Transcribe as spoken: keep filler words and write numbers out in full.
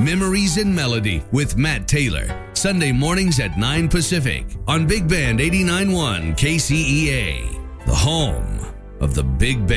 Memories and Melody with Matt Taylor. Sunday mornings at nine Pacific on Big Band eighty-nine point one K C E A, the home of the Big Band.